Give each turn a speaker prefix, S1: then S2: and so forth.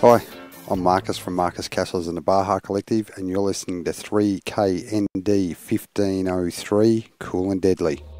S1: Hi, I'm Marcus from Marcus Castles and the Baja Collective, and you're listening to 3KND 1503, Cool and Deadly.